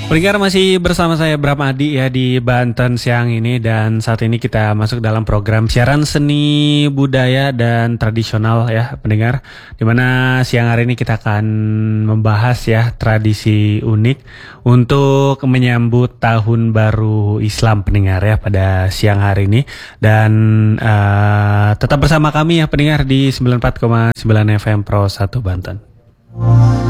Pendengar masih bersama saya Bram Adi ya di Banten siang ini, dan saat ini kita masuk dalam program siaran seni budaya dan tradisional ya pendengar, dimana siang hari ini kita akan membahas ya tradisi unik untuk menyambut tahun baru Islam pendengar ya pada siang hari ini. Dan tetap bersama kami ya pendengar di 94,9 FM Pro 1 Banten.